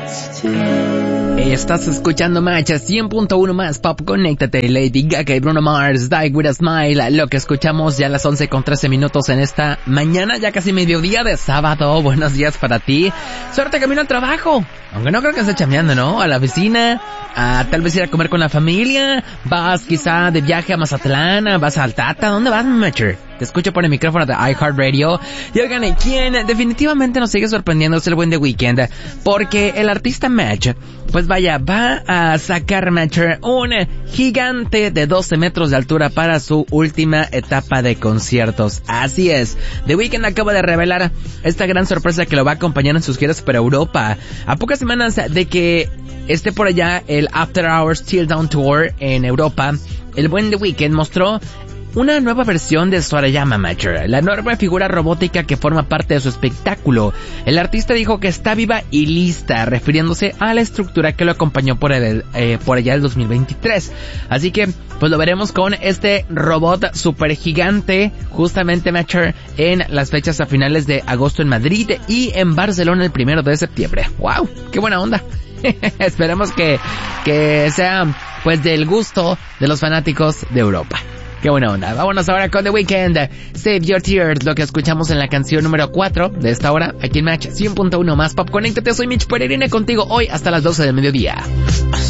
Estás escuchando Match 100.1 más Pop. Conéctate, Lady Gaga y Bruno Mars, Die With A Smile. Lo que escuchamos ya a las 11:13 en esta mañana, ya casi mediodía de sábado. Buenos días para ti. Suerte camino al trabajo. Aunque no creo que estés chambeando, ¿no? A la oficina, a tal vez ir a comer con la familia. Vas quizá de viaje a Mazatlán, vas a Altata. ¿Dónde vas, Matcher? Te escucho por el micrófono de iHeartRadio. Y oigan, quien definitivamente nos sigue sorprendiendo es el buen The Weeknd, porque el artista Match, pues vaya, va a sacar, Matcher, un gigante de 12 metros de altura para su última etapa de conciertos. Así es, The Weeknd acaba de revelar esta gran sorpresa que lo va a acompañar en sus giras por Europa. A pocas semanas de que esté por allá el After Hours Till Dawn Tour en Europa, el buen The Weeknd mostró una nueva versión de Sorayama Matcher, la enorme figura robótica que forma parte de su espectáculo. El artista dijo que está viva y lista, refiriéndose a la estructura que lo acompañó por allá el 2023. Así que, pues lo veremos con este robot super gigante, justamente Matcher, en las fechas a finales de agosto en Madrid y en Barcelona el 1 de septiembre. ¡Wow! ¡Qué buena onda! Esperemos que sea, pues, del gusto de los fanáticos de Europa. Qué buena onda. Vámonos ahora con The Weeknd. Save Your Tears, lo que escuchamos en la canción número 4 de esta hora, aquí en Match 100.1 más Pop. Conéctate, soy Mitch Peregrine contigo hoy hasta las 12 del mediodía.